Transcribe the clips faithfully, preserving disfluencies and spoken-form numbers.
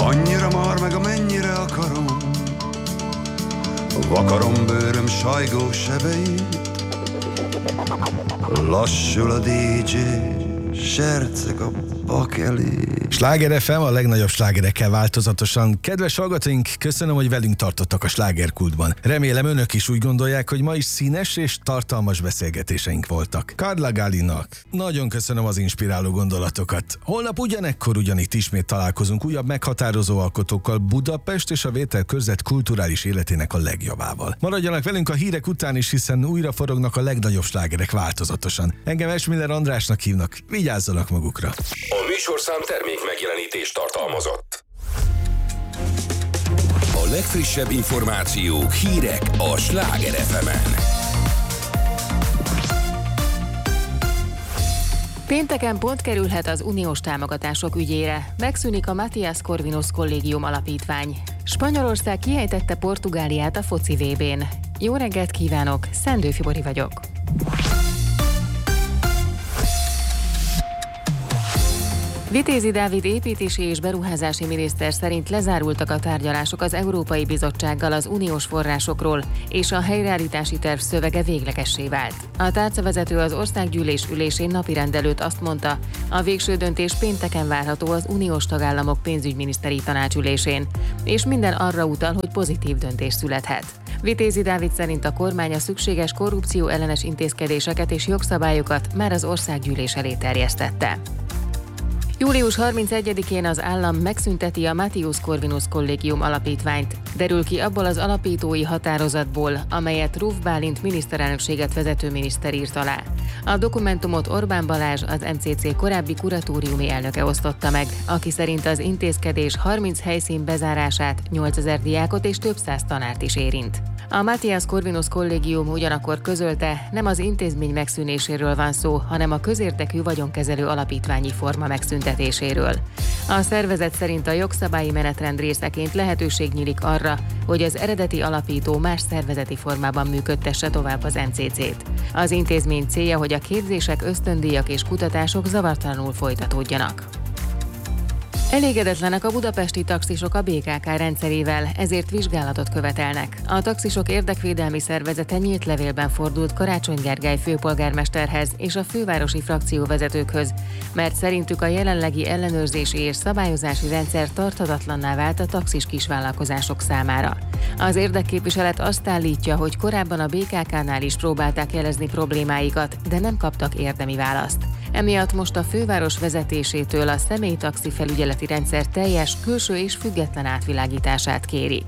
Annyira mar meg, amennyire akarom, vakarom bőröm sajgó sebeit. Lassul a dé dzsé, serceg a bakeli. Sláger ef em, a legnagyobb slágerekkel változatosan. Kedves hallgatóink, köszönöm, hogy velünk tartottak a slágerkultban. Remélem önök is úgy gondolják, hogy ma is színes és tartalmas beszélgetéseink voltak. Carla Gallinak nagyon köszönöm az inspiráló gondolatokat. Holnap ugyanekkor ugyanitt ismét találkozunk újabb meghatározó alkotókkal Budapest és a Vételkörzet kulturális életének a legjavával. Maradjanak velünk a hírek után is, hiszen újra forognak a legnagyobb slágerek változatosan. Engem Esmiller Andrásnak hívnak, vigyázzanak magukra. A műsorszám termék megjelenítést tartalmazott. A legfrissebb információk, hírek a Sláger ef emen. Pénteken pont kerülhet az uniós támogatások ügyére. Megszűnik a Matthias Corvinus Kollégium alapítvány. Spanyolország kiejtette Portugáliát a foci vé bén. Jó reggelt kívánok, Szendő Fibori vagyok. Vitézi Dávid építési és beruházási miniszter szerint lezárultak a tárgyalások az Európai Bizottsággal az uniós forrásokról, és a helyreállítási terv szövege véglegessé vált. A tárcavezető az országgyűlés ülésén napirendelőtt azt mondta, a végső döntés pénteken várható az uniós tagállamok pénzügyminiszteri tanácsülésén, és minden arra utal, hogy pozitív döntés születhet. Vitézi Dávid szerint a kormány a szükséges korrupció ellenes intézkedéseket és jogszabályokat már az országgyűlés elé terjesztette. július harmincegyedikén az állam megszünteti a Matthias Corvinus Kollégium alapítványt. Derül ki abból az alapítói határozatból, amelyet Ruf Bálint miniszterelnökséget vezető miniszter írt alá. A dokumentumot Orbán Balázs, az em cé cé korábbi kuratóriumi elnöke osztotta meg, aki szerint az intézkedés harminc helyszín bezárását, nyolcezer diákot és több száz tanárt is érint. A Matthias Corvinus Kollégium ugyanakkor közölte, nem az intézmény megszűnéséről van szó, hanem a közérdekű vagyonkezelő alapítványi forma megszüntetéséről. A szervezet szerint a jogszabályi menetrend részeként lehetőség nyílik arra, hogy az eredeti alapító más szervezeti formában működtesse tovább az em cé cét. Az intézmény célja, hogy a képzések, ösztöndíjak és kutatások zavartalanul folytatódjanak. Elégedetlenek a budapesti taxisok a bé ká ká rendszerével, ezért vizsgálatot követelnek. A taxisok érdekvédelmi szervezete nyílt levélben fordult Karácsony Gergely főpolgármesterhez és a fővárosi frakcióvezetőkhöz, mert szerintük a jelenlegi ellenőrzési és szabályozási rendszer tarthatatlanná vált a taxis kisvállalkozások számára. Az érdekképviselet azt állítja, hogy korábban a bé ká kánál is próbálták jelezni problémáikat, de nem kaptak érdemi választ. Emiatt most a főváros vezetésétől a személytaxi felügyeleti rendszer teljes, külső és független átvilágítását kérik.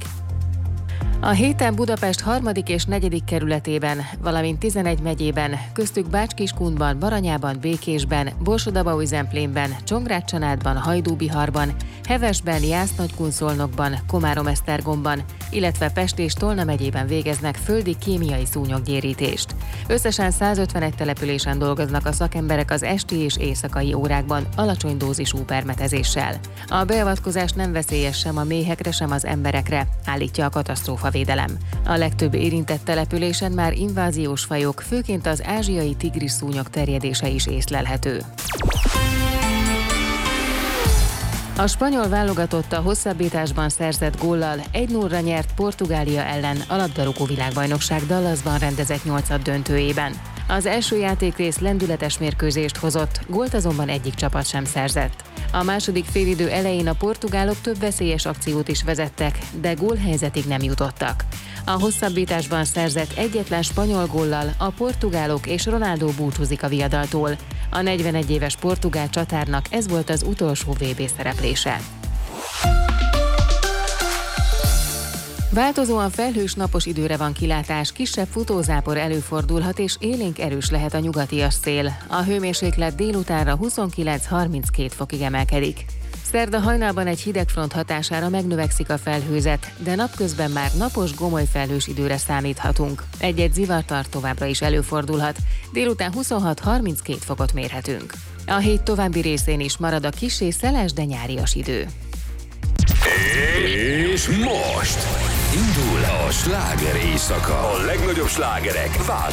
A héten Budapest harmadik és negyedik kerületében, valamint tizenegy megyében, köztük Bács-Kiskundban, Baranyában, Békésben, Borsod-Abaúj-Zemplénben, Csongrád-Csanádban, Hajdú-Biharban, Hevesben, Jász-Nagykun-Szolnokban, Komárom-Esztergomban, illetve Pest és Tolna megyében végeznek földi kémiai szúnyoggyérítést. Összesen százötvenegy településen dolgoznak a szakemberek az esti és éjszakai órákban alacsony dózisú permetezéssel. A beavatkozás nem veszélyes sem a méhekre, sem az emberekre, állítja a katasztrófavédelem. A legtöbb érintett településen már inváziós fajok, főként az ázsiai tigris szúnyog terjedése is észlelhető. A spanyol válogatott a hosszabbításban szerzett góllal egy nullra nyert Portugália ellen a labdarúgó világbajnokság Dallasban rendezett nyolcad döntőjében. Az első játékrész lendületes mérkőzést hozott, gólt azonban egyik csapat sem szerzett. A második félidő elején a portugálok több veszélyes akciót is vezettek, de gólhelyzetig nem jutottak. A hosszabbításban szerzett egyetlen spanyol góllal a portugálok és Ronaldo búcsúzik a viadaltól. A negyvenegy éves portugál csatárnak ez volt az utolsó vé bé szereplése. Változóan felhős napos időre van kilátás, kisebb futózápor előfordulhat és élénk erős lehet a nyugatias szél. A hőmérséklet délutánra huszonkilenc-harminckét fokig emelkedik. Szerda hajnalban egy hidegfront hatására megnövekszik a felhőzet, de napközben már napos, gomoly felhős időre számíthatunk. Egy-egy zivatar továbbra is előfordulhat, délután huszonhat-harminckét fokot mérhetünk. A hét további részén is marad a kissé szeles, de nyárias idő. És most indul a sláger éjszaka. A legnagyobb slágerek